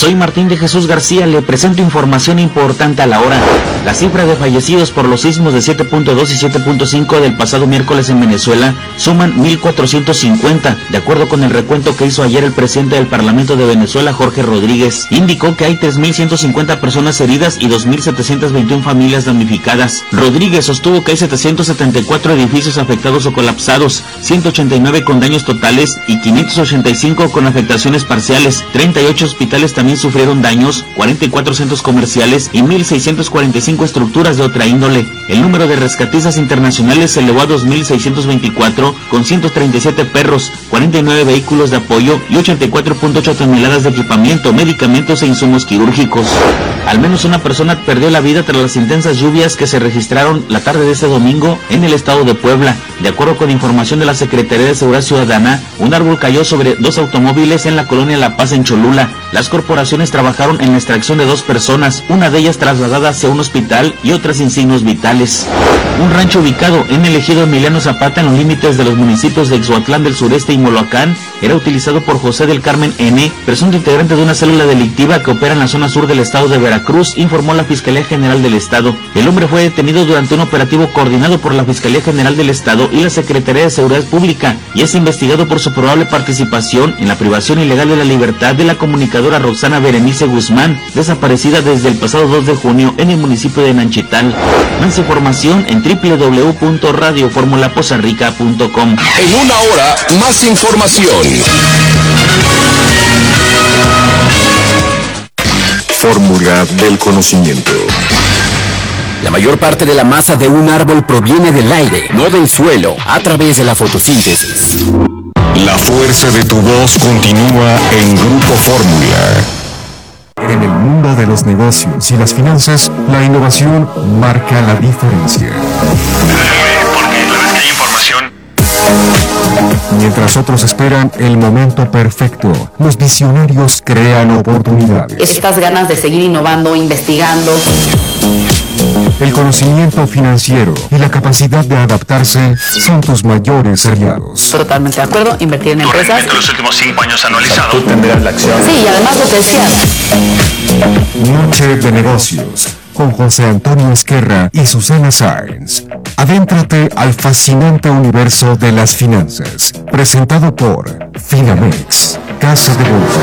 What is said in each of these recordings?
Soy Martín de Jesús García, le presento información importante a la hora. La cifra de fallecidos por los sismos de 7.2 y 7.5 del pasado miércoles en Venezuela suman 1,450, de acuerdo con el recuento que hizo ayer el presidente del Parlamento de Venezuela, Jorge Rodríguez. Indicó que hay 3.150 personas heridas y 2.721 familias damnificadas. Rodríguez sostuvo que hay 774 edificios afectados o colapsados, 189 con daños totales y 585 con afectaciones parciales. 38 hospitales también sufrieron daños, 44 centros comerciales y 1.645 estructuras de otra índole. El número de rescatistas internacionales se elevó a 2.624, con 137 perros, 49 vehículos de apoyo y 84.8 toneladas de equipamiento, medicamentos e insumos quirúrgicos. Al menos una persona perdió la vida tras las intensas lluvias que se registraron la tarde de este domingo en el estado de Puebla. De acuerdo con información de la Secretaría de Seguridad Ciudadana, un árbol cayó sobre dos automóviles en la colonia La Paz en Cholula. Las corporaciones trabajaron en la extracción de 2 personas, una de ellas trasladada hacia un hospital y otras sin signos vitales. Un rancho ubicado en el ejido Emiliano Zapata, en los límites de los municipios de Ixhuatlán del Sureste y Moloacán, era utilizado por José del Carmen N., presunto integrante de una célula delictiva que opera en la zona sur del estado de Veracruz, informó la Fiscalía General del Estado. El hombre fue detenido durante un operativo coordinado por la Fiscalía General del Estado y la Secretaría de Seguridad Pública, y es investigado por su probable participación en la privación ilegal de la libertad de la comunicadora Roxana Berenice Guzmán, desaparecida desde el pasado 2 de junio en el municipio de Nanchital. Más información en www.radioformulaposarrica.com. En una hora, más información. Fórmula del conocimiento. La mayor parte de la masa de un árbol proviene del aire, no del suelo, a través de la fotosíntesis. La fuerza de tu voz continúa en Grupo Fórmula. En el mundo de los negocios y las finanzas, la innovación marca la diferencia. Porque la vez que hay información. Mientras otros esperan el momento perfecto, los visionarios crean oportunidades. Estas ganas de seguir innovando, investigando. El conocimiento financiero y la capacidad de adaptarse son tus mayores aliados. Totalmente de acuerdo, invertir en empresas. Realmente los últimos 5 años anualizado. Tú tendrás la acción. Sí, y además lo que decías. Noche de negocios, con José Antonio Esquerra y Susana Sáenz. Adéntrate al fascinante universo de las finanzas. Presentado por Finamex, Casa de Bolsa.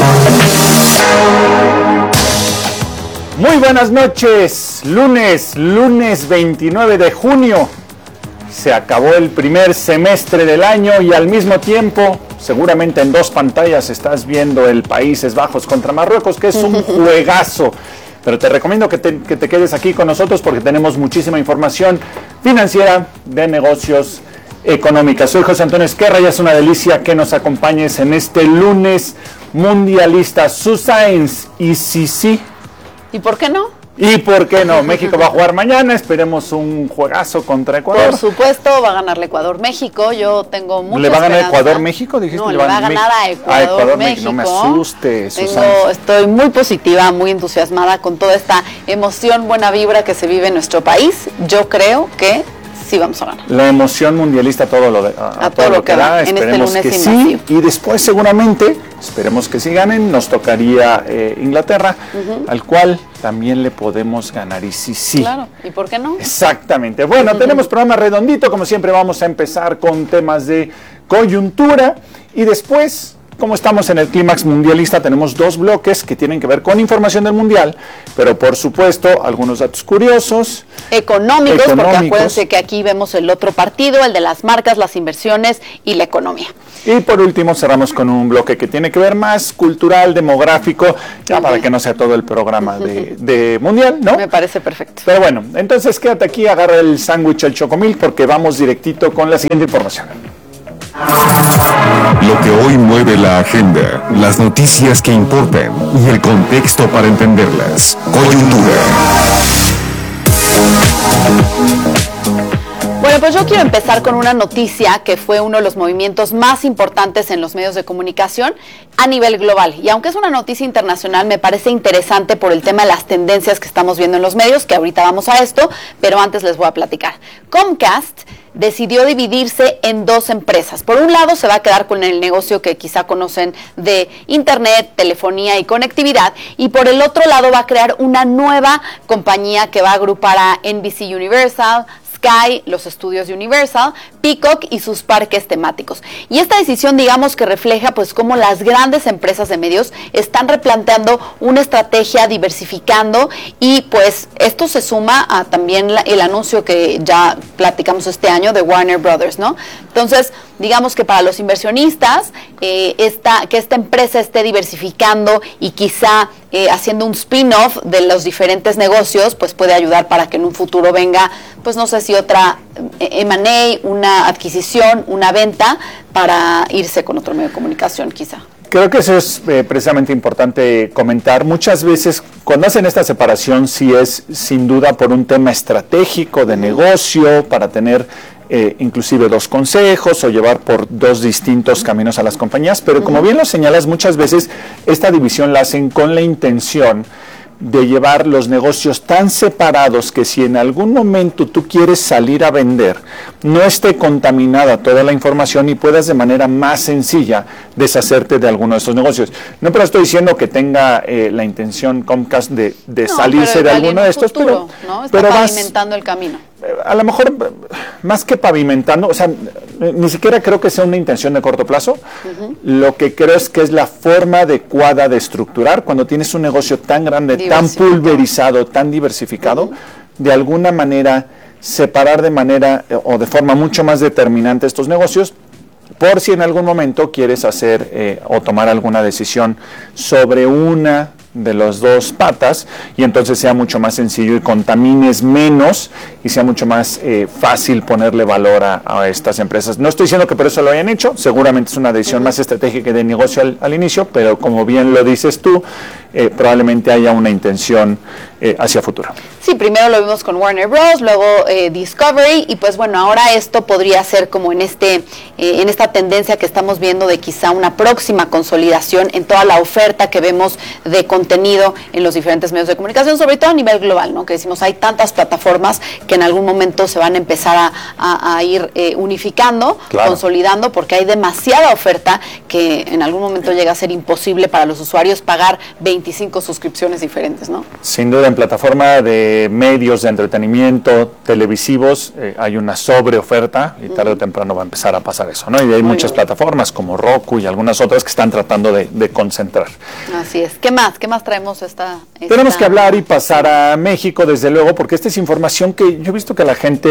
Muy buenas noches, lunes 29 de junio. Se acabó el primer semestre del año y al mismo tiempo, seguramente en 2 pantallas estás viendo el Países Bajos contra Marruecos, que es un juegazo. Pero te recomiendo que te quedes aquí con nosotros porque tenemos muchísima información financiera, de negocios, económica. Soy José Antonio Esquerra y es una delicia que nos acompañes en este lunes mundialista. Sáenz, y sí. ¿Y por qué no? ¿Y por qué no? México va a jugar mañana, esperemos un juegazo contra Ecuador. Por supuesto, va a ganar el Ecuador-México, yo tengo mucha ¿Le va a ganar esperanza. Ecuador-México? Dijiste. No, le va a ganar a Ecuador-México. No me asustes, estoy muy positiva, muy entusiasmada con toda esta emoción, buena vibra que se vive en nuestro país. Yo creo que sí vamos a ganar. La emoción mundialista a todo lo que da, esperemos que sí. Y después seguramente, esperemos que sí ganen, nos tocaría Inglaterra, al cual también le podemos ganar. Y sí. Claro, ¿y por qué no? Exactamente. Bueno, tenemos programa redondito, como siempre vamos a empezar con temas de coyuntura y después, como estamos en el clímax mundialista, tenemos 2 bloques que tienen que ver con información del mundial, pero por supuesto algunos datos curiosos. Económicos, porque acuérdense que aquí vemos el otro partido, el de las marcas, las inversiones y la economía. Y por último cerramos con un bloque que tiene que ver más cultural, demográfico, ya para que no sea todo el programa de mundial, ¿no? Me parece perfecto. Pero bueno, entonces quédate aquí, agarra el sándwich, el chocomil, porque vamos directito con la siguiente información. Lo que hoy mueve la agenda, las noticias que importan y el contexto para entenderlas. Coyuntura. Bueno, Bueno, pues yo quiero empezar con una noticia que fue uno de los movimientos más importantes en los medios de comunicación a nivel global. Y aunque es una noticia internacional, me parece interesante por el tema de las tendencias que estamos viendo en los medios, que ahorita vamos a esto, pero antes les voy a platicar. Comcast decidió dividirse en dos empresas. Por un lado, se va a quedar con el negocio que quizá conocen de internet, telefonía y conectividad, y por el otro lado va a crear una nueva compañía que va a agrupar a NBC Universal, Sky, los estudios de Universal, Peacock y sus parques temáticos. Y esta decisión, digamos, que refleja pues cómo las grandes empresas de medios están replanteando una estrategia, diversificando, y pues esto se suma a también el anuncio que ya platicamos este año de Warner Brothers, ¿no? Entonces, digamos que para los inversionistas, que esta empresa esté diversificando y quizá haciendo un spin-off de los diferentes negocios, pues puede ayudar para que en un futuro venga, pues no sé si otra M&A, una adquisición, una venta, para irse con otro medio de comunicación quizá. Creo que eso es precisamente importante comentar. Muchas veces cuando hacen esta separación sí es sin duda por un tema estratégico de negocio, para tener inclusive dos consejos o llevar por dos distintos caminos a las compañías, pero como bien lo señalas, muchas veces esta división la hacen con la intención de llevar los negocios tan separados que si en algún momento tú quieres salir a vender, no esté contaminada toda la información y puedas de manera más sencilla deshacerte de alguno de estos negocios. No, pero estoy diciendo que tenga la intención Comcast de salirse de alguno de estos, futuro, ¿no? Está pavimentando el camino. A lo mejor, más que pavimentando, o sea, ni siquiera creo que sea una intención de corto plazo. Lo que creo es que es la forma adecuada de estructurar cuando tienes un negocio tan grande, tan pulverizado, tan diversificado, de alguna manera separar de manera o de forma mucho más determinante estos negocios, por si en algún momento quieres hacer o tomar alguna decisión sobre una de las dos patas, y entonces sea mucho más sencillo y contamines menos y sea mucho más fácil ponerle valor a estas empresas. No estoy diciendo que por eso lo hayan hecho, seguramente es una decisión más estratégica de negocio al inicio, pero como bien lo dices tú, probablemente haya una intención hacia futuro. Sí, primero lo vimos con Warner Bros., luego Discovery, y pues bueno, ahora esto podría ser como en esta tendencia que estamos viendo de quizá una próxima consolidación en toda la oferta que vemos de contenido en los diferentes medios de comunicación, sobre todo a nivel global, ¿no? Que decimos, hay tantas plataformas que en algún momento se van a empezar a ir unificando, consolidando, porque hay demasiada oferta que en algún momento llega a ser imposible para los usuarios pagar 25 suscripciones diferentes, ¿no? Sin duda, en plataforma de medios de entretenimiento televisivos hay una sobreoferta y tarde o temprano va a empezar a pasar eso, ¿no? Y hay muchas plataformas como Roku y algunas otras que están tratando de concentrar. Así es. ¿Qué más traemos Tenemos que hablar y pasar a México, desde luego, porque esta es información que yo he visto que a la gente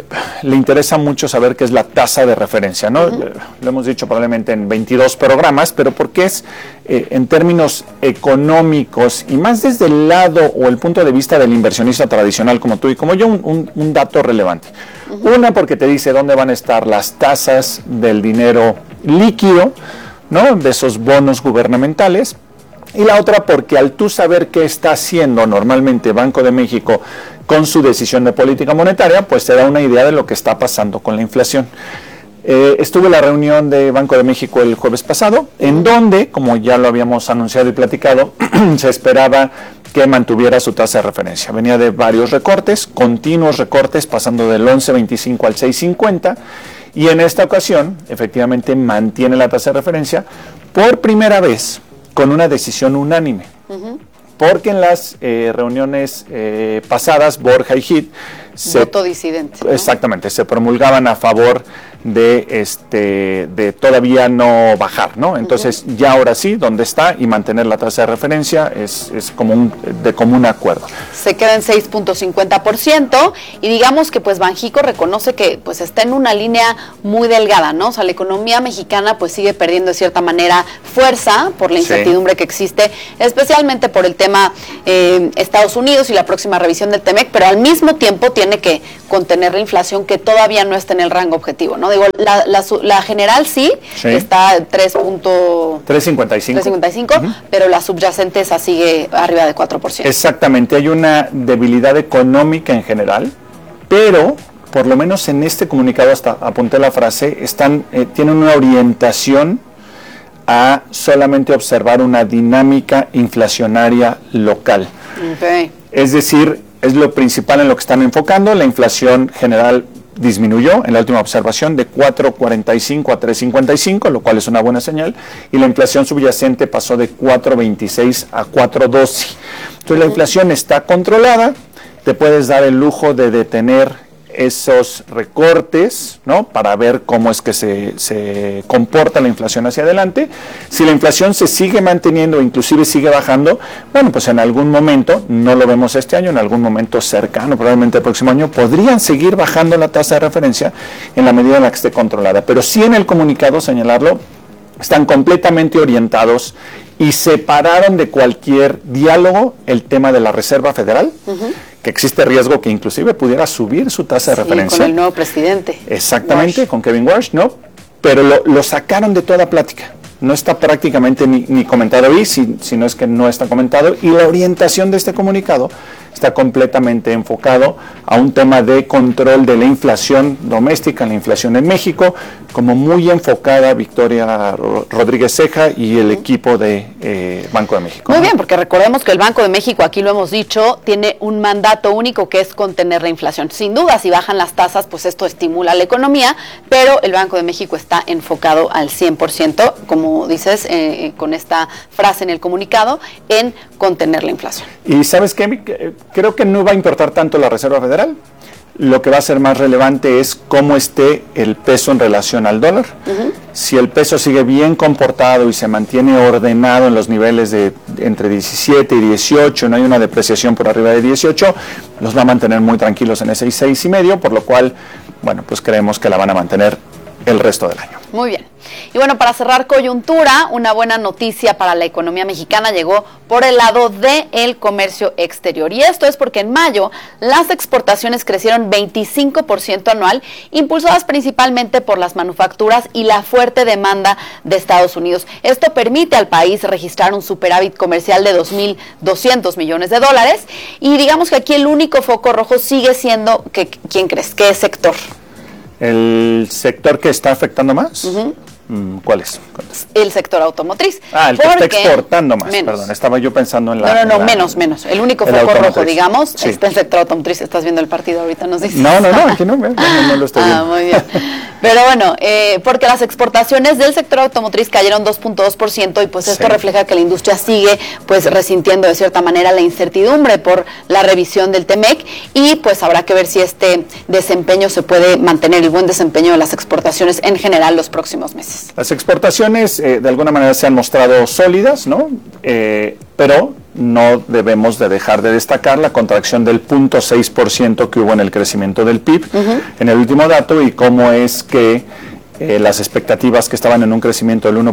le interesa mucho saber qué es la tasa de referencia, ¿no? Lo hemos dicho probablemente en 22 programas, pero porque es en términos económicos y más desde el lado o el punto de vista del inversionista tradicional como tú y como yo, un dato relevante. Una, porque te dice dónde van a estar las tasas del dinero líquido, ¿no? De esos bonos gubernamentales. Y la otra, porque al tú saber qué está haciendo normalmente Banco de México con su decisión de política monetaria, pues te da una idea de lo que está pasando con la inflación. Estuve en la reunión de Banco de México el jueves pasado, en donde, como ya lo habíamos anunciado y platicado, se esperaba que mantuviera su tasa de referencia. Venía de varios recortes, continuos recortes, pasando del 11.25 al 6.50, y en esta ocasión, efectivamente, mantiene la tasa de referencia por primera vez con una decisión unánime. Porque en las reuniones pasadas, Borja y Hit voto disidente, ¿no? Exactamente, se promulgaban a favor de todavía no bajar, ¿no? Entonces ya ahora sí, donde está y mantener la tasa de referencia es de común acuerdo. Se queda en 6.50% y digamos que pues Banjico reconoce que pues está en una línea muy delgada, ¿no? O sea, la economía mexicana pues sigue perdiendo de cierta manera fuerza por la incertidumbre que existe, especialmente por el tema Estados Unidos y la próxima revisión del TEMEC, pero al mismo tiempo tiene que contener la inflación que todavía no está en el rango objetivo, ¿no? Digo, la general sí está 3.55, pero la subyacente esa sigue arriba de 4%. Exactamente, hay una debilidad económica en general, pero por lo menos en este comunicado, hasta apunté la frase, tienen una orientación a solamente observar una dinámica inflacionaria local. Okay. Es decir, es lo principal en lo que están enfocando. La inflación general disminuyó en la última observación de 4.45 a 3.55, lo cual es una buena señal, y la inflación subyacente pasó de 4.26 a 4.12. Entonces la inflación está controlada, te puedes dar el lujo de detener esos recortes, ¿no? Para ver cómo es que se comporta la inflación hacia adelante. Si la inflación se sigue manteniendo, inclusive sigue bajando, bueno, pues en algún momento, no lo vemos este año, en algún momento cercano, probablemente el próximo año, podrían seguir bajando la tasa de referencia en la medida en la que esté controlada. Pero sí, en el comunicado señalarlo, están completamente orientados y separaron de cualquier diálogo el tema de la Reserva Federal, que existe riesgo que inclusive pudiera subir su tasa de referencia. Con el nuevo presidente. Exactamente, Walsh. con Kevin Walsh, ¿no? Pero lo sacaron de toda plática. No está prácticamente ni comentado ahí, si no es que no está comentado, y la orientación de este comunicado está completamente enfocado a un tema de control de la inflación doméstica, la inflación en México, como muy enfocada Victoria Rodríguez Ceja y el equipo de Banco de México. Muy bien, porque recordemos que el Banco de México, aquí lo hemos dicho, tiene un mandato único que es contener la inflación. Sin duda, si bajan las tasas, pues esto estimula la economía, pero el Banco de México está enfocado al 100%, como dices, con esta frase en el comunicado, en contener la inflación. Y ¿sabes qué? Creo que no va a importar tanto la Reserva Federal. Lo que va a ser más relevante es cómo esté el peso en relación al dólar. Si el peso sigue bien comportado y se mantiene ordenado en los niveles de entre 17 y 18, no hay una depreciación por arriba de 18, los va a mantener muy tranquilos en ese 6.5, por lo cual, bueno, pues creemos que la van a mantener el resto del año. Muy bien. Y bueno, para cerrar coyuntura, una buena noticia para la economía mexicana llegó por el lado del comercio exterior. Y esto es porque en mayo las exportaciones crecieron 25% anual, impulsadas principalmente por las manufacturas y la fuerte demanda de Estados Unidos. Esto permite al país registrar un superávit comercial de 2.200 millones de dólares. Y digamos que aquí el único foco rojo sigue siendo, ¿quién crees? ¿Qué sector? ¿El sector que está afectando más? ¿Cuál es? El sector automotriz. El que está exportando más, perdón. Estaba yo pensando en la... No, menos. El único foco rojo, digamos, sí, está el sector automotriz. ¿Estás viendo el partido ahorita? Nos dices. No, aquí no lo estoy viendo. Muy bien. Pero bueno, porque las exportaciones del sector automotriz cayeron 2.2% y pues esto refleja que la industria sigue pues resintiendo de cierta manera la incertidumbre por la revisión del TEMEC y pues habrá que ver si este desempeño se puede mantener, el buen desempeño de las exportaciones en general los próximos meses. Las exportaciones de alguna manera se han mostrado sólidas, ¿no? Pero no debemos de dejar de destacar la contracción del 0.6% que hubo en el crecimiento del PIB en el último dato y cómo es que las expectativas que estaban en un crecimiento del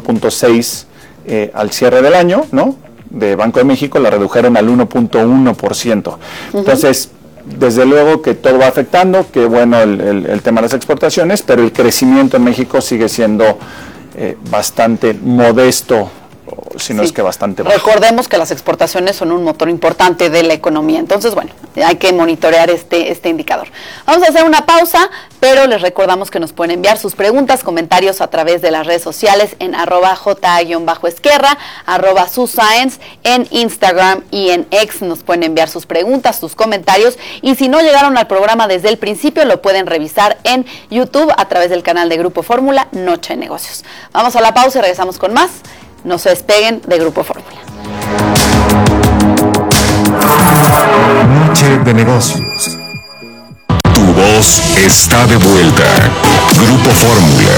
1.6% al cierre del año, ¿no? De Banco de México la redujeron al 1.1%. Entonces, desde luego que todo va afectando, que bueno el tema de las exportaciones, pero el crecimiento en México sigue siendo bastante modesto, si no es que bastante bajo. Recordemos que las exportaciones son un motor importante de la economía, entonces bueno, hay que monitorear este indicador. Vamos a hacer una pausa, pero les recordamos que nos pueden enviar sus preguntas, comentarios a través de las redes sociales en @ja_esquerra, @suscience, en Instagram y en X nos pueden enviar sus preguntas, sus comentarios, y si no llegaron al programa desde el principio, lo pueden revisar en YouTube a través del canal de Grupo Fórmula, Noche de Negocios. Vamos a la pausa y regresamos con más. No se despeguen de Grupo Fórmula. Noche de Negocios. Tu voz está de vuelta. Grupo Fórmula.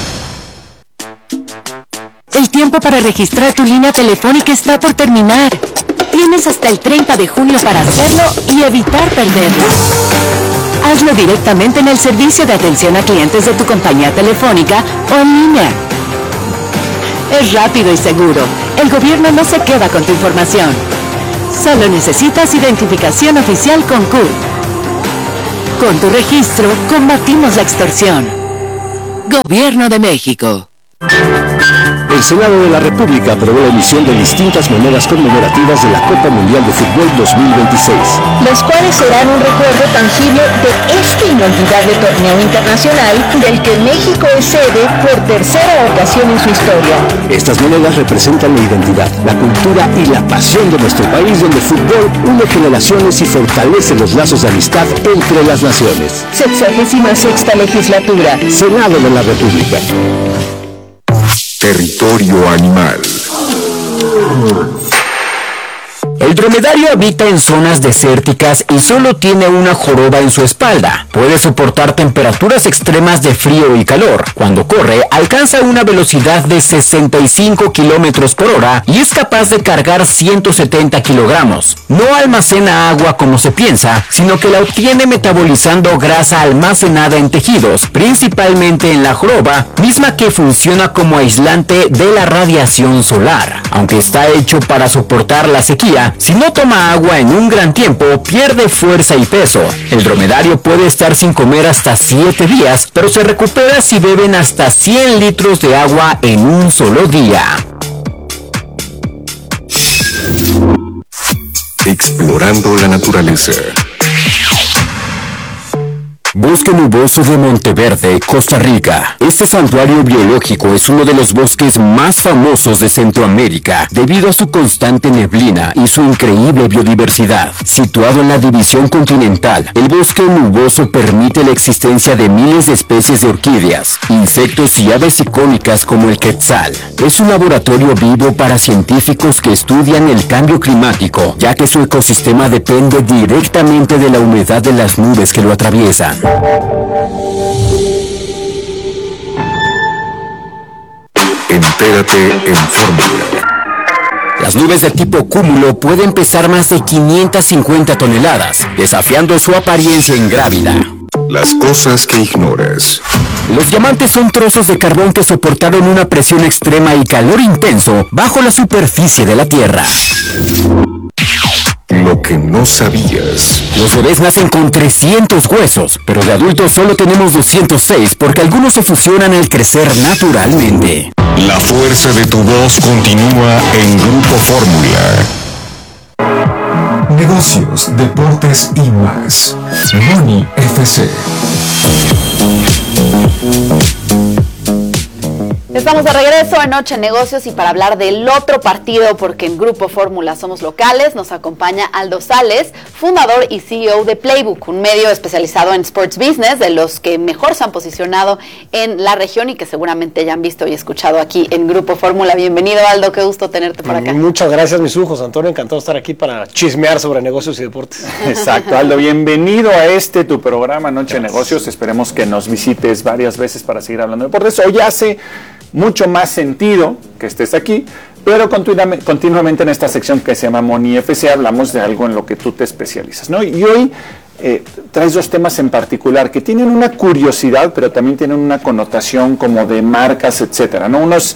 El tiempo para registrar tu línea telefónica está por terminar. Tienes hasta el 30 de junio para hacerlo y evitar perderlo. Hazlo directamente en el servicio de atención a clientes de tu compañía telefónica o en línea. Es rápido y seguro. El gobierno no se queda con tu información. Solo necesitas identificación oficial con CURP. Con tu registro, combatimos la extorsión. Gobierno de México. El Senado de la República aprobó la emisión de distintas monedas conmemorativas de la Copa Mundial de Fútbol 2026. Las cuales serán un recuerdo tangible de este inolvidable torneo internacional del que México es sede por tercera ocasión en su historia. Estas monedas representan la identidad, la cultura y la pasión de nuestro país, donde el fútbol une generaciones y fortalece los lazos de amistad entre las naciones. 66ª legislatura. Senado de la República. Territorio animal. El dromedario habita en zonas desérticas y solo tiene una joroba en su espalda. Puede soportar temperaturas extremas de frío y calor. Cuando corre, alcanza una velocidad de 65 kilómetros por hora y es capaz de cargar 170 kilogramos. No almacena agua como se piensa, sino que la obtiene metabolizando grasa almacenada en tejidos, principalmente en la joroba, misma que funciona como aislante de la radiación solar. Aunque está hecho para soportar la sequía, si no toma agua en un gran tiempo, pierde fuerza y peso. El dromedario puede estar sin comer hasta 7 días, pero se recupera si beben hasta 100 litros de agua en un solo día. Explorando la naturaleza. Bosque nuboso de Monteverde, Costa Rica. Este santuario biológico es uno de los bosques más famosos de Centroamérica debido a su constante neblina y su increíble biodiversidad. Situado en la división continental, el bosque nuboso permite la existencia de miles de especies de orquídeas, insectos y aves icónicas como el quetzal. Es un laboratorio vivo para científicos que estudian el cambio climático, ya que su ecosistema depende directamente de la humedad de las nubes que lo atraviesan. Entérate en Fórmula. Las nubes de tipo cúmulo pueden pesar más de 550 toneladas, desafiando su apariencia ingrávida. Las cosas que ignoras. Los diamantes son trozos de carbón que soportaron una presión extrema y calor intenso bajo la superficie de la Tierra. Lo que no sabías. Los bebés nacen con 300 huesos, pero de adultos solo tenemos 206 porque algunos se fusionan al crecer naturalmente. La fuerza de tu voz continúa en Grupo Fórmula. Negocios, deportes y más. Money FC. Estamos de regreso en Noche Negocios y para hablar del otro partido, porque en Grupo Fórmula somos locales, nos acompaña Aldo Sales, fundador y CEO de Playbook, un medio especializado en sports business, de los que mejor se han posicionado en la región y que seguramente ya han visto y escuchado aquí en Grupo Fórmula. Bienvenido, Aldo, qué gusto tenerte por acá. Muchas gracias, mis ojos, Antonio, encantado de estar aquí para chismear sobre negocios y deportes. Exacto, Aldo, bienvenido a tu programa Noche de Negocios. Esperemos que nos visites varias veces para seguir hablando de deportes. Hoy hace mucho más sentido que estés aquí, pero continuamente en esta sección que se llama Money FC hablamos de algo en lo que tú te especializas, ¿no? Y hoy traes dos temas en particular que tienen una curiosidad, pero también tienen una connotación como de marcas, etcétera, ¿no? Uno es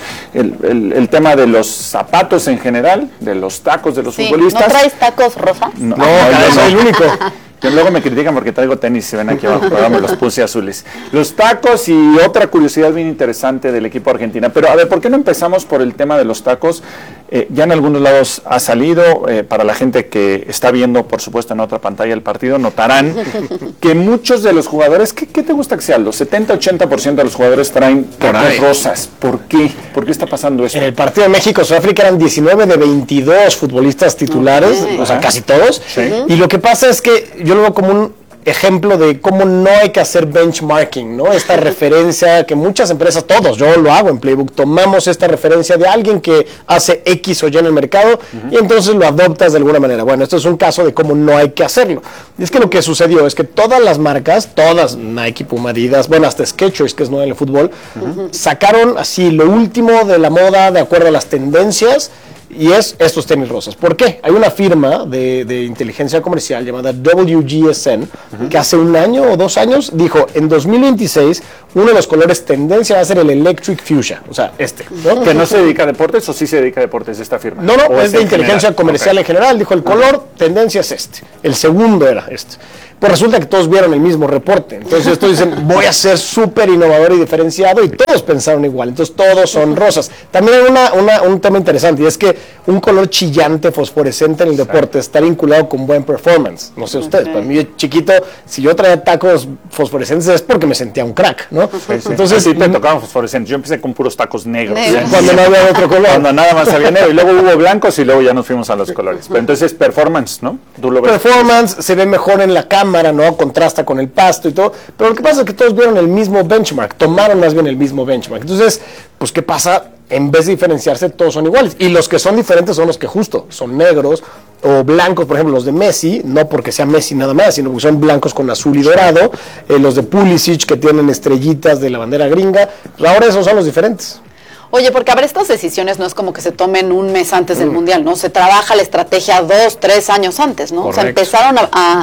el tema de los zapatos en general, de los tacos de los futbolistas. ¿No traes tacos rosa? No, yo soy el único. Que luego me critican porque traigo tenis, se ven aquí abajo, pero me los puse azules. Los tacos y otra curiosidad bien interesante del equipo argentino. Pero a ver, ¿por qué no empezamos por el tema de los tacos? Ya en algunos lados ha salido, para la gente que está viendo, por supuesto, en otra pantalla el partido, notarán que muchos de los jugadores, ¿qué te gusta que sean? Los 70-80% de los jugadores traen tacos rosas. ¿Por qué? ¿Por qué está pasando eso? En el partido de México-Sudáfrica eran 19 de 22 futbolistas titulares, o sea, casi todos. Sí. Y lo que pasa es que yo lo veo como un ejemplo de cómo no hay que hacer benchmarking, ¿no? Esta referencia que muchas empresas, todos, yo lo hago en Playbook, tomamos esta referencia de alguien que hace X o Y en el mercado y entonces lo adoptas de alguna manera. Bueno, esto es un caso de cómo no hay que hacerlo. Y es que lo que sucedió es que todas las marcas, todas, Nike, Puma, Adidas, bueno, hasta Skechers, que es nuevo en el fútbol, sacaron así lo último de la moda de acuerdo a las tendencias. Y es estos tenis rosas. ¿Por qué? Hay una firma de inteligencia comercial llamada WGSN que hace 1 año o 2 años dijo, en 2026 uno de los colores tendencia va a ser el Electric Fuchsia, o sea, ¿no? ¿Que no se dedica a deportes o sí se dedica a deportes esta firma? No, es de inteligencia comercial en general. Dijo, el color tendencia es el segundo era este. pues resulta que todos vieron el mismo reporte. Entonces todos dicen, voy a ser súper innovador y diferenciado, y todos pensaron igual. Entonces todos son rosas. También hay un tema interesante, y es que un color chillante, fosforescente en el deporte está vinculado con buen performance. No sé ustedes, para mí de chiquito, si yo traía tacos fosforescentes es porque me sentía un crack, ¿no? Entonces sí te tocaban fosforescentes. Yo empecé con puros tacos negros. Cuando no había otro color. Cuando nada más había negro, y luego hubo blancos, y luego ya nos fuimos a los colores. Pero entonces performance, ¿no? Tú lo ves. Performance, se ve mejor en la cámara, ¿no? Contrasta con el pasto y todo. Pero lo que pasa es que todos vieron el mismo benchmark, tomaron más bien el mismo benchmark. Entonces, pues, ¿qué pasa? En vez de diferenciarse, todos son iguales. Y los que son diferentes son los que justo son negros o blancos, por ejemplo, los de Messi, no porque sea Messi nada más, sino porque son blancos con azul y dorado. Los de Pulisic, que tienen estrellitas de la bandera gringa. Pues ahora esos son los diferentes. Oye, porque a ver, estas decisiones no es como que se tomen un mes antes del Mundial, ¿no? Se trabaja la estrategia 2, 3 años antes, ¿no? Correcto. O sea, empezaron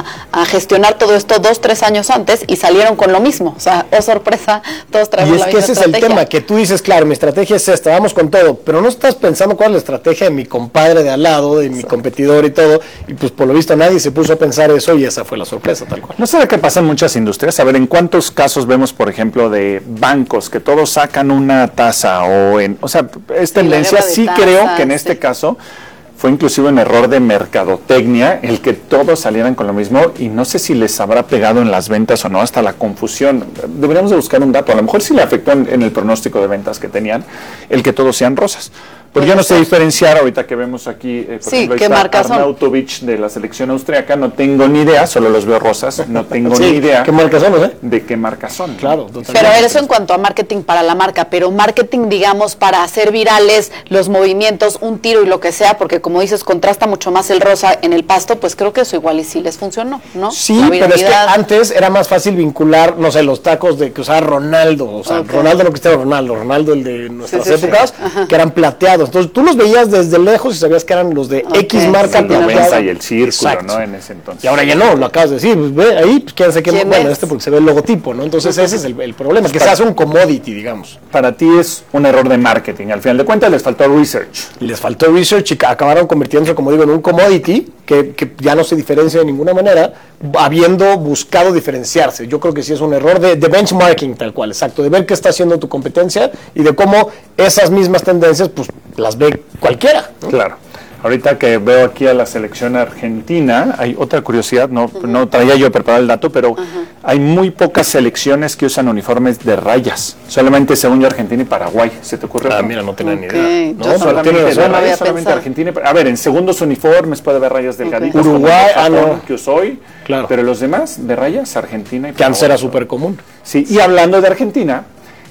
a gestionar todo esto 2, 3 años antes y salieron con lo mismo. O sea, oh sorpresa, todos traemos la misma estrategia. Y es que ese es el tema, que tú dices, claro, mi estrategia es esta, vamos con todo, pero no estás pensando cuál es la estrategia de mi compadre de al lado, de mi competidor y todo, y pues por lo visto nadie se puso a pensar eso y esa fue la sorpresa, tal cual. ¿No sabe qué pasa en muchas industrias? A ver, ¿en cuántos casos vemos, por ejemplo, de bancos que todos sacan una tasa o sea, es tendencia? Sí creo que en este caso fue inclusive un error de mercadotecnia el que todos salieran con lo mismo, y no sé si les habrá pegado en las ventas o no, hasta la confusión. Deberíamos de buscar un dato, a lo mejor sí le afectó en el pronóstico de ventas que tenían el que todos sean rosas. Porque yo no sé diferenciar, ahorita que vemos aquí, por ejemplo, ¿qué marcas son? Arnautovic de la selección austriaca, no tengo ni idea, solo los veo rosas, no tengo ni idea ¿qué marcas son, de qué marcas son. Claro, totalmente. Pero eso en cuanto a marketing para la marca, pero marketing, digamos, para hacer virales los movimientos, un tiro y lo que sea, porque como dices, contrasta mucho más el rosa en el pasto, pues creo que eso igual y sí les funcionó, ¿no? Sí, pero es que antes era más fácil vincular, no sé, los tacos de que usaba Ronaldo, o sea, Ronaldo no Cristiano Ronaldo el de nuestras épocas, que eran plateados. Entonces tú los veías desde lejos y sabías que eran los de X marca plateada. Y el círculo, ¿no? En ese entonces. Y ahora ya no, lo acabas de decir, pues ve ahí, pues quién sabe quién, bueno, porque se ve el logotipo, ¿no? Entonces ese es el problema, que se hace un commodity, digamos. Para ti es un error de marketing, al final de cuentas les faltó research. Les faltó research y acabaron convirtiéndose, como digo, en un commodity que ya no se diferencia de ninguna manera, habiendo buscado diferenciarse. Yo creo que sí es un error de benchmarking, tal cual, exacto, de ver qué está haciendo tu competencia y de cómo esas mismas tendencias, pues las ve cualquiera, ¿no? Claro. Ahorita que veo aquí a la selección argentina, hay otra curiosidad, no traía yo preparado el dato, pero hay muy pocas selecciones que usan uniformes de rayas. Solamente, según yo, Argentina y Paraguay. ¿Se te ocurre? Mira, no tenía ni idea. No, solamente Argentina. A ver, en segundos uniformes puede haber rayas delgaditas. Uruguay, que usó hoy. Claro. Pero los demás de rayas, Argentina y Paraguay. Que antes era súper común. Sí, y hablando de Argentina,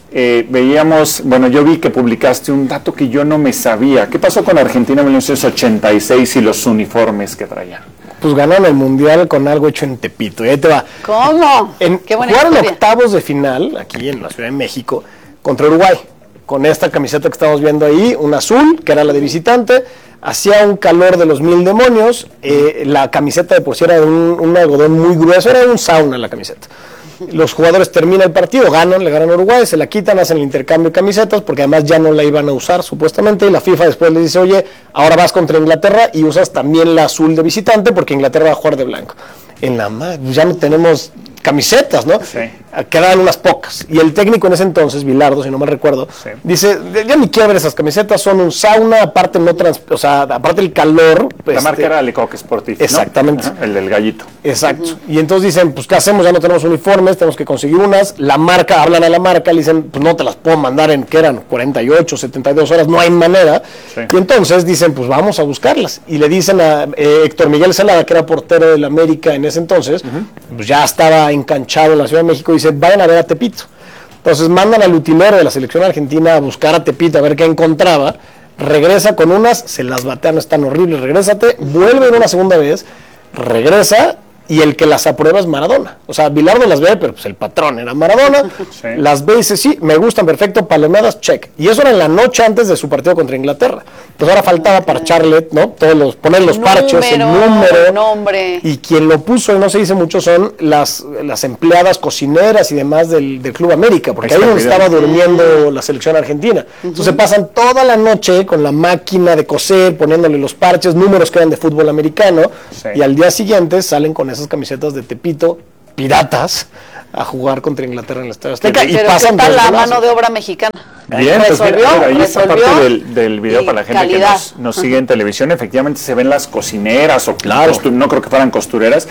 veíamos, bueno, yo vi que publicaste un dato que yo no me sabía. ¿Qué pasó con Argentina en 1986 y los uniformes que traían? Pues ganaron el Mundial con algo hecho en Tepito. Y ahí te va. ¿Cómo? Qué buena jugaron historia. Octavos de final, aquí en la Ciudad de México, contra Uruguay. Con esta camiseta que estamos viendo ahí, un azul, que era la de visitante. Hacía un calor de los 1000 demonios. La camiseta de por sí era de un algodón muy grueso, era un sauna la camiseta. Los jugadores terminan el partido, le ganan a Uruguay, se la quitan, hacen el intercambio de camisetas, porque además ya no la iban a usar supuestamente, y la FIFA después les dice, oye, ahora vas contra Inglaterra y usas también la azul de visitante, porque Inglaterra va a jugar de blanco. Ya no tenemos camisetas, ¿no? Sí. Quedaban unas pocas. Y el técnico en ese entonces, Bilardo, si no mal recuerdo, dice, ya ni quiero ver esas camisetas, son un sauna, aparte aparte el calor. La marca era Lecoq Sportif, exactamente. ¿no? El del gallito. Exacto. Y entonces dicen, pues, ¿qué hacemos? Ya no tenemos uniformes, tenemos que conseguir unas. La marca, hablan a la marca, le dicen, pues no te las puedo mandar en, ¿qué eran? 48, 72 horas, no hay manera. Sí. Y entonces dicen, pues vamos a buscarlas. Y le dicen a Héctor Miguel Celada, que era portero del América en ese entonces, pues ya estaba enganchado en la Ciudad de México, y dice, vayan a ver a Tepito. Entonces mandan al utilero de la selección argentina a buscar a Tepito, a ver qué encontraba. Regresa con unas, se las batean, están horribles, regrésate, vuelve una segunda vez, regresa, y el que las aprueba es Maradona. O sea, Bilardo las ve, pero pues el patrón era Maradona. Sí. Las ve y dice, sí, me gustan, perfecto, palomeadas, check. Y eso era en la noche antes de su partido contra Inglaterra. Entonces ahora faltaba parcharle, ¿no? Poner los parches, el número. Nombre. Y quien lo puso, y no se dice mucho, son las empleadas cocineras y demás del Club América, porque ahí donde estaba durmiendo la selección argentina. Entonces pasan toda la noche con la máquina de coser, poniéndole los parches, números que eran de fútbol americano, y al día siguiente salen con esas camisetas de Tepito, piratas, a jugar contra Inglaterra en el Estadio Azteca. Pero ¿qué tal la mano de obra mexicana? Bien, resolvió, pues ahí está resolvió parte del video para la gente calidad. que nos sigue en televisión. Efectivamente se ven las cocineras o no creo que fueran costureras.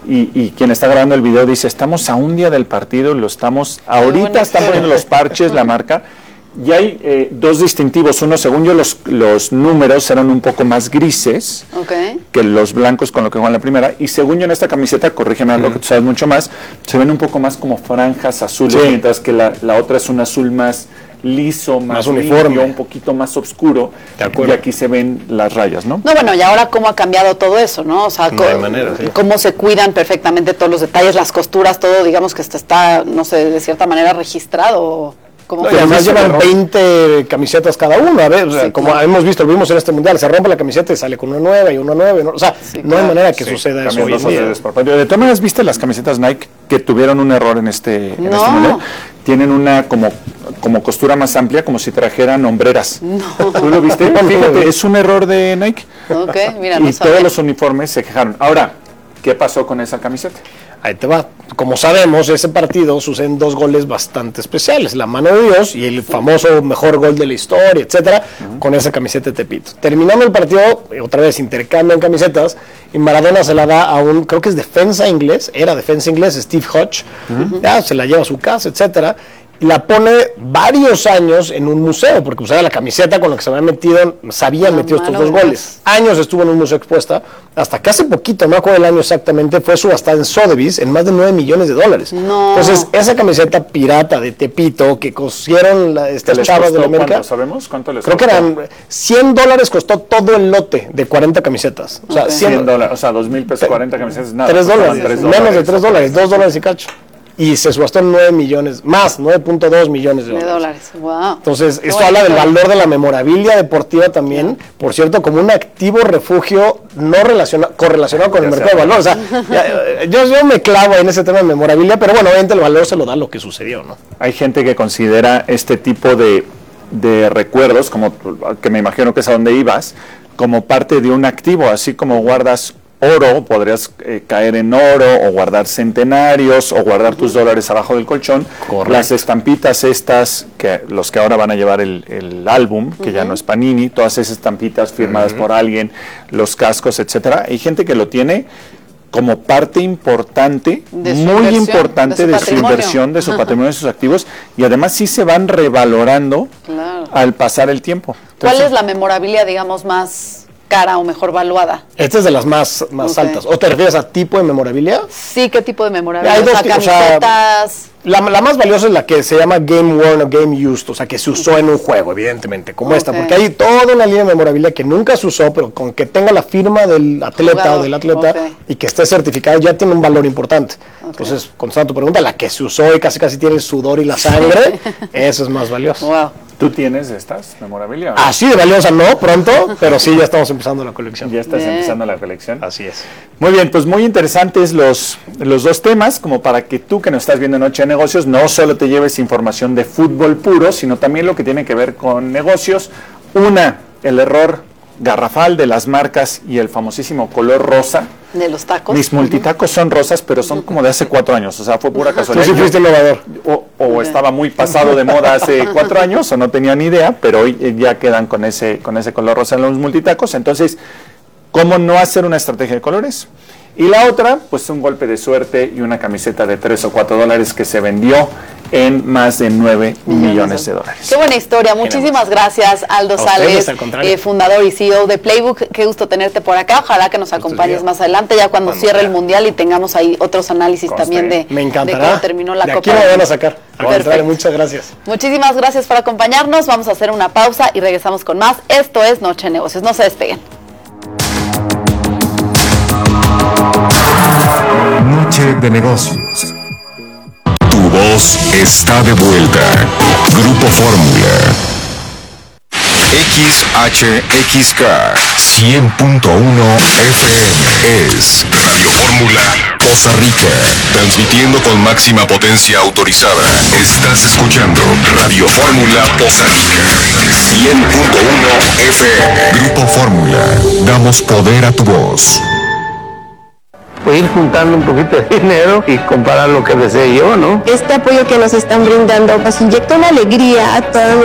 Y quien está grabando el video dice, estamos a un día del partido, ahorita están poniendo los parches, la marca. Y hay dos distintivos. Uno, según yo, los números eran un poco más grises que los blancos con lo que juegan la primera. Y según yo, en esta camiseta, corrígeme algo que tú sabes mucho más, se ven un poco más como franjas azules, mientras que la otra es un azul más liso, más uniforme, un poquito más oscuro. Y aquí se ven las rayas, ¿no? No, bueno, y ahora cómo ha cambiado todo eso, ¿no? O sea, cómo se cuidan perfectamente todos los detalles, las costuras, todo, digamos que está, no sé, de cierta manera registrado. Y además llevan 20 camisetas cada uno, a ver, o sea, como hemos visto, lo vimos en este mundial, se rompe la camiseta y sale con una nueva y una nueva, ¿no? O sea, no hay manera que suceda eso hoy en día. ¿De todas maneras viste las camisetas Nike que tuvieron un error en este mundial? Tienen una como costura más amplia, como si trajeran hombreras. ¿Tú lo viste? Fíjate, es un error de Nike. Mira, y todos los uniformes se quejaron. Ahora, ¿qué pasó con esa camiseta? Ahí te va. Como sabemos, ese partido suceden dos goles bastante especiales, la mano de Dios y el famoso mejor gol de la historia, etcétera, con esa camiseta de Tepito. Terminando el partido, otra vez intercambian camisetas y Maradona se la da a creo que es defensa inglés, Steve Hodge, ya se la lleva a su casa, etcétera. Y la pone varios años en un museo, porque usaba la camiseta con la que se habían metido estos dos goles. Años estuvo en un museo expuesta, hasta que hace poquito, no me acuerdo el año exactamente, fue subastada en Sotheby's en más de $9 millones. Entonces, esa camiseta pirata de Tepito que cosieron estas chavas de la América. ¿Cuánto sabemos? ¿Cuánto les costó? Creo que eran $100 costó todo el lote de 40 camisetas. O sea, $100, o sea, $2,000, 40 camisetas, nada. $3, menos de $3, $2 y cacho. Y se subastó en 9 millones, más, 9.2 millones de dólares. Wow. Entonces, esto habla del valor de la memorabilia deportiva también, por cierto, como un activo refugio no correlacionado con el mercado de valor. O sea, yo me clavo en ese tema de memorabilia, pero bueno, obviamente el valor se lo da lo que sucedió, ¿no? Hay gente que considera este tipo de recuerdos, como que me imagino que es a donde ibas, como parte de un activo, así como guardas oro, podrías caer en oro o guardar centenarios o guardar tus dólares abajo del colchón. Correcto. Las estampitas estas, los que ahora van a llevar el álbum, que ya no es Panini, todas esas estampitas firmadas por alguien, los cascos, etcétera. Hay gente que lo tiene como parte importante, muy importante de su inversión, de su patrimonio, de sus activos, y además sí se van revalorando al pasar el tiempo. Entonces, ¿cuál es la memorabilia, digamos, más cara o mejor valuada? Esta es de las más altas. ¿O te refieres a tipo de memorabilia? Sí, ¿qué tipo de memorabilia? Hay dos camisetas. La más valiosa es la que se llama Game Worn o Game Used, o sea, que se usó en un juego, evidentemente, como esta, porque hay toda una línea de memorabilia que nunca se usó, pero con que tenga la firma del atleta o del atleta y que esté certificado, ya tiene un valor importante. Entonces, contestando tu pregunta, la que se usó y casi tiene el sudor y la sangre, esa es más valiosa. Wow. ¿Tú tienes estas memorabilia? Así de valiosa no, pronto, pero sí, ya estamos empezando la colección. Ya estás empezando la colección. Así es. Muy bien, pues muy interesantes los dos temas, como para que tú que nos estás viendo en Noche de Negocios, no solo te lleves información de fútbol puro, sino también lo que tiene que ver con negocios. El error garrafal de las marcas y el famosísimo color rosa. De los tacos. Mis multitacos son rosas, pero son como de hace 4 años, o sea, fue pura casualidad. Tú sí fuiste innovador. O estaba muy pasado de moda hace 4 años, o no tenía ni idea, pero hoy ya quedan con ese color rosa en los multitacos. Entonces, ¿cómo no hacer una estrategia de colores? Y la otra, pues un golpe de suerte y una camiseta de $3 o $4 que se vendió en más de $9 millones. Qué buena historia. Muchísimas gracias, Aldo Sales, fundador y CEO de Playbook. Qué gusto tenerte por acá. Ojalá que nos acompañes más adelante, ya cuando cierre el Mundial y tengamos ahí otros análisis también de cómo terminó la Copa. Aquí me van a sacar. Muchas gracias. Muchísimas gracias por acompañarnos. Vamos a hacer una pausa y regresamos con más. Esto es Noche de Negocios. No se despeguen. Noche de Negocios. Tu voz está de vuelta. Grupo Fórmula. XHXK 100.1 FM es Radio Fórmula Costa Rica. Transmitiendo con máxima potencia autorizada. Estás escuchando Radio Fórmula Costa Rica 100.1 FM. Grupo Fórmula. Damos poder a tu voz. pues ir juntando un poquito de dinero y comprar lo que desee yo, ¿no? Este apoyo que nos están brindando nos inyecta una alegría a todos